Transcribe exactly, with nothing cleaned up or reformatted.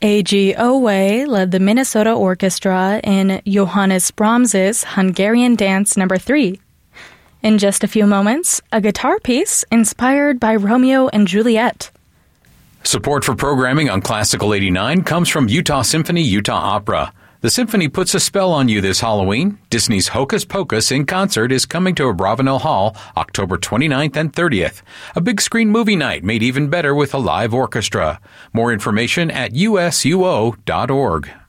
A G Owe led the Minnesota Orchestra in Johannes Brahms's Hungarian Dance Number three. In just a few moments, a guitar piece inspired by Romeo and Juliet. Support for programming on Classical eighty-nine comes from Utah Symphony Utah Opera. The symphony puts a spell on you this Halloween. Disney's Hocus Pocus in concert is coming to Abravanel Hall October twenty-ninth and thirtieth. A big screen movie night made even better with a live orchestra. More information at U S U O dot org.